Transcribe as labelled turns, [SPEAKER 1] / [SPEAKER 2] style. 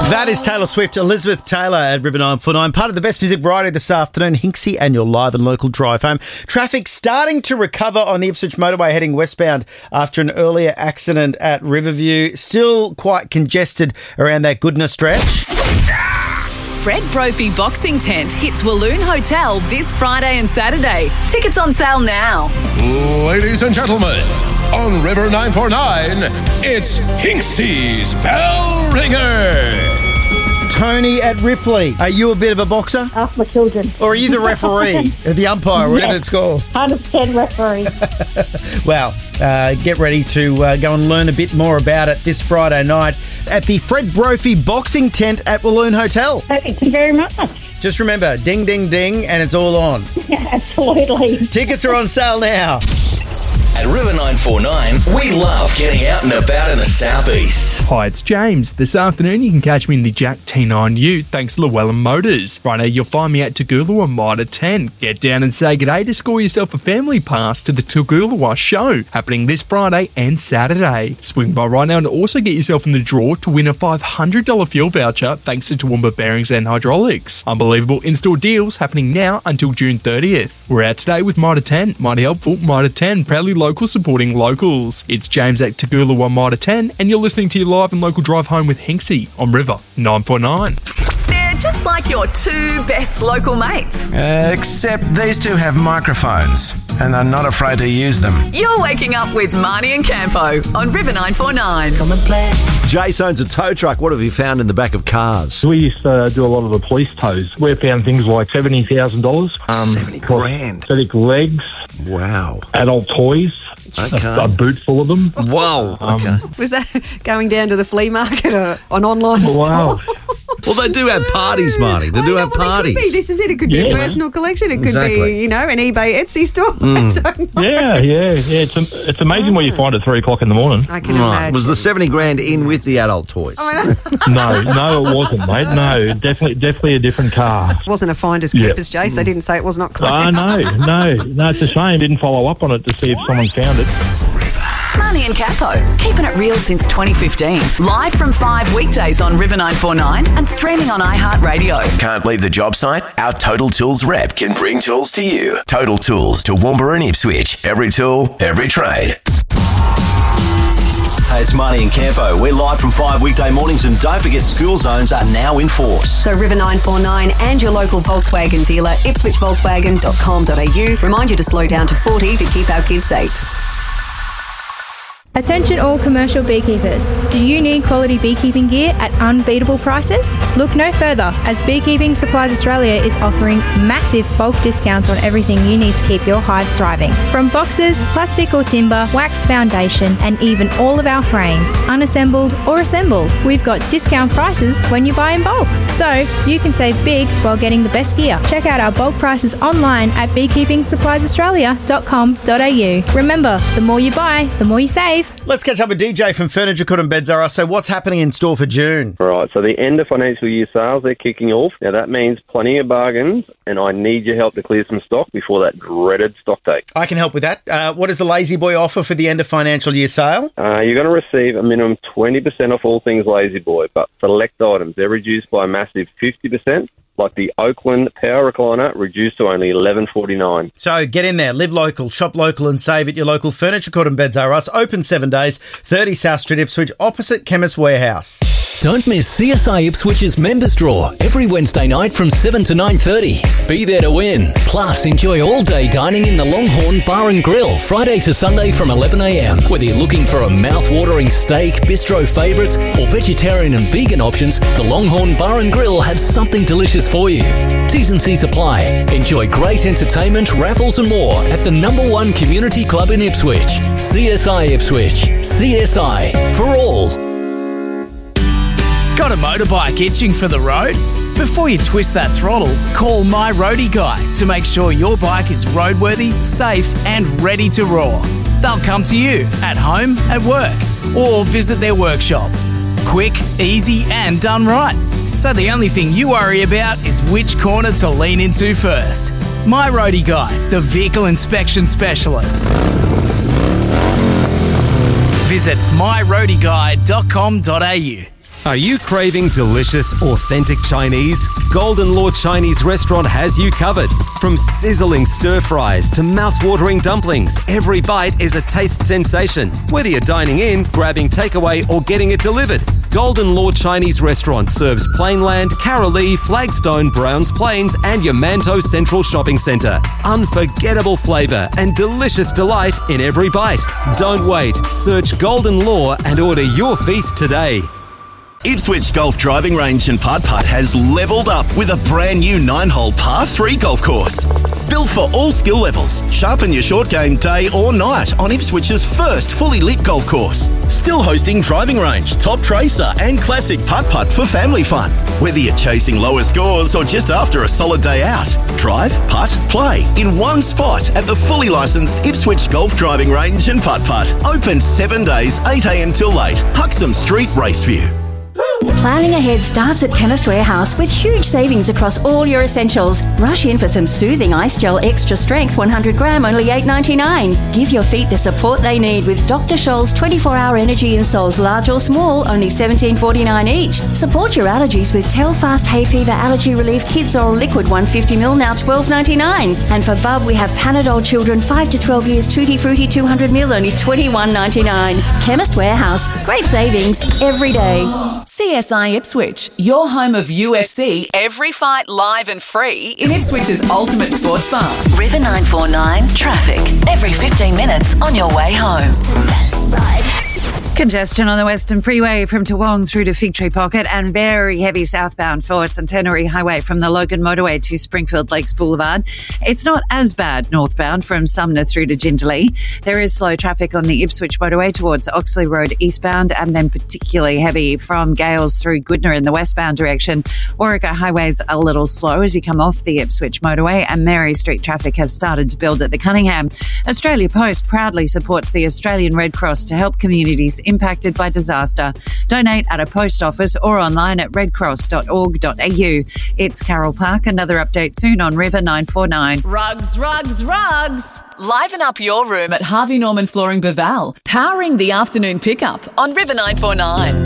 [SPEAKER 1] That is Taylor Swift, Elizabeth Taylor at River 949. Part of the best music variety this afternoon, Hinksy and your live and local drive home. Traffic starting to recover on the Ipswich motorway heading westbound after an earlier accident at Riverview. Still quite congested around that Goodna stretch.
[SPEAKER 2] Fred Brophy Boxing Tent hits Walloon Hotel this Friday and Saturday. Tickets on sale now.
[SPEAKER 3] Ladies and gentlemen, on River 949, it's Hinksy's Bell Ringer.
[SPEAKER 1] Tony at Ripley, are you a bit of a boxer?
[SPEAKER 4] Ask my children.
[SPEAKER 1] Or are you the referee, or the umpire, whatever
[SPEAKER 4] Yes.
[SPEAKER 1] it's called?
[SPEAKER 4] 100% referee.
[SPEAKER 1] Well, get ready to go and learn a bit more about it this Friday night at the Fred Brophy Boxing Tent at Walloon Hotel.
[SPEAKER 4] Thank you very much.
[SPEAKER 1] Just remember, ding, ding, ding, and it's all on.
[SPEAKER 4] Yeah, absolutely.
[SPEAKER 1] Tickets are on sale now.
[SPEAKER 5] At River 949, we love getting out and about in the southeast.
[SPEAKER 6] Hi, it's James. This afternoon you can catch me in the Jack T9 Ute thanks to Llewellyn Motors. Friday you'll find me at Toogoolawah Mitre 10. Get down and say g'day to score yourself a family pass to the Toogoolawah show, happening this Friday and Saturday. Swing by right now and also get yourself in the draw to win a $500 fuel voucher thanks to Toowoomba Bearings and Hydraulics. Unbelievable in-store deals happening now until June 30th. We're out today with Mitre 10. Mighty helpful, Mitre 10, proudly local supporting locals. It's James at Toogoolawah Mitre 10 and you're listening to your live and local drive home with Hinksy on River 949.
[SPEAKER 2] They're just like your two best local mates.
[SPEAKER 7] Except these two have microphones and are not afraid to use them.
[SPEAKER 2] You're waking up with Marnie and Campo on River 949.
[SPEAKER 7] Come and play.
[SPEAKER 8] Jace owns a tow truck. What have you found in the back of cars?
[SPEAKER 9] We used to do a lot of the police tows. We found things like $70,000.
[SPEAKER 7] 70 grand.
[SPEAKER 9] Prosthetic legs.
[SPEAKER 8] Wow.
[SPEAKER 9] Adult toys.
[SPEAKER 8] Okay.
[SPEAKER 9] A boot full of them.
[SPEAKER 8] Whoa. Okay.
[SPEAKER 10] Was that going down to the flea market or an online
[SPEAKER 9] Wow.
[SPEAKER 10] store?
[SPEAKER 8] Well, they do have parties, Marty. They do have parties.
[SPEAKER 10] It could be. This is it. It could be a personal collection. It could be, an eBay Etsy store.
[SPEAKER 9] Yeah. It's amazing what you find at 3 o'clock in the morning.
[SPEAKER 10] I can imagine.
[SPEAKER 8] Was the 70 grand in with the adult toys?
[SPEAKER 9] No, it wasn't, mate. No, definitely a different car.
[SPEAKER 10] It wasn't a finder's keepers, Jace. They didn't say it was not clear.
[SPEAKER 9] No, it's a shame. Didn't follow up on it to see if someone found it.
[SPEAKER 2] Marnie and Capo, keeping it real since 2015. Live from 5 weekdays on River 949 and streaming on iHeartRadio.
[SPEAKER 5] Can't leave the job site? Our Total Tools rep can bring tools to you. Total Tools to Toowoomba and Ipswich. Every tool, every trade.
[SPEAKER 8] Hey, it's Marnie and Campo. We're live from 5 weekday mornings and don't forget school zones are now in force.
[SPEAKER 10] So River 949 and your local Volkswagen dealer, ipswichvolkswagen.com.au, remind you to slow down to 40 to keep our kids safe.
[SPEAKER 11] Attention all commercial beekeepers. Do you need quality beekeeping gear at unbeatable prices? Look no further, as Beekeeping Supplies Australia is offering massive bulk discounts on everything you need to keep your hives thriving. From boxes, plastic or timber, wax foundation, and even all of our frames, unassembled or assembled. We've got discount prices when you buy in bulk. So you can save big while getting the best gear. Check out our bulk prices online at beekeepingsuppliesaustralia.com.au. Remember, the more you buy, the more you save.
[SPEAKER 1] Let's catch up with DJ from Furniture Court and Beds R Us. So what's happening in store for June?
[SPEAKER 12] Right, so the end of financial year sales, they're kicking off. Now that means plenty of bargains, and I need your help to clear some stock before that dreaded stock take.
[SPEAKER 1] I can help with that. What is the Lazy Boy offer for the end of financial year sale?
[SPEAKER 12] You're going to receive a minimum 20% off all things Lazy Boy, but select items, they're reduced by a massive 50%. Like the Oakland Power Recliner, reduced to only $11.49.
[SPEAKER 1] So get in there, live local, shop local and save at your local Furniture Court and Beds R Us. Open 7 days, 30 South Street, Ipswich, opposite Chemist Warehouse.
[SPEAKER 13] Don't miss CSI Ipswich's Members Draw every Wednesday night from 7 to 9:30. Be there to win. Plus, enjoy all-day dining in the Longhorn Bar and Grill Friday to Sunday from 11 a.m. Whether you're looking for a mouth-watering steak, bistro favourites, or vegetarian and vegan options, the Longhorn Bar and Grill have something delicious for you. T's and C's apply. Enjoy great entertainment, raffles and more at the #1 community club in Ipswich. CSI Ipswich. CSI for all.
[SPEAKER 14] Got a motorbike itching for the road? Before you twist that throttle, call My Roadie Guy to make sure your bike is roadworthy, safe and ready to roar. They'll come to you at home, at work, or visit their workshop. Quick, easy and done right. So the only thing you worry about is which corner to lean into first. My Roadie Guy, the vehicle inspection specialist. Visit myroadieguide.com.au.
[SPEAKER 15] Are you craving delicious, authentic Chinese? Golden Law Chinese Restaurant has you covered. From sizzling stir-fries to mouth-watering dumplings, every bite is a taste sensation. Whether you're dining in, grabbing takeaway or getting it delivered, Golden Law Chinese Restaurant serves Plainland, Carolee, Flagstone, Browns Plains and Yamanto Central Shopping Centre. Unforgettable flavour and delicious delight in every bite. Don't wait. Search Golden Law and order your feast today.
[SPEAKER 16] Ipswich Golf Driving Range and Putt Putt has levelled up with a brand new 9-hole par 3 golf course. Built for all skill levels, sharpen your short game day or night on Ipswich's first fully lit golf course. Still hosting driving range, top tracer and classic putt putt for family fun. Whether you're chasing lower scores or just after a solid day out, drive, putt, play in one spot at the fully licensed Ipswich Golf Driving Range and Putt Putt. Open 7 days, 8 a.m. till late. Huxham Street, Raceview.
[SPEAKER 17] Planning ahead starts at Chemist Warehouse with huge savings across all your essentials. Rush in for some soothing ice gel extra strength 100 gram, only $8.99. Give your feet the support they need with Dr. Scholl's 24-hour energy insoles, large or small, only $17.49 each. Support your allergies with Telfast Hay Fever Allergy Relief Kids Oral Liquid 150ml, now $12.99. And for Bub, we have Panadol Children 5 to 12 years Tutti Frutti 200ml, only $21.99. Chemist Warehouse, great savings every day.
[SPEAKER 2] CSI Ipswich, your home of UFC, every fight live and free in Ipswich's ultimate sports bar. River 949 traffic, every 15 minutes on your way home.
[SPEAKER 18] Congestion on the Western Freeway from Toowong through to Fig Tree Pocket and very heavy southbound for Centenary Highway from the Logan Motorway to Springfield Lakes Boulevard. It's not as bad northbound from Sumner through to Jindalee. There is slow traffic on the Ipswich Motorway towards Oxley Road eastbound and then particularly heavy from Gales through Goodna in the westbound direction. Warwick Highway's a little slow as you come off the Ipswich Motorway and Mary Street traffic has started to build at the Cunningham. Australia Post proudly supports the Australian Red Cross to help communities impacted by disaster. Donate at a post office or online at redcross.org.au. It's Carol Park. Another update soon on River 949.
[SPEAKER 2] Rugs, rugs, rugs. Liven up your room at Harvey Norman Flooring Baval, powering the afternoon pickup on River 949.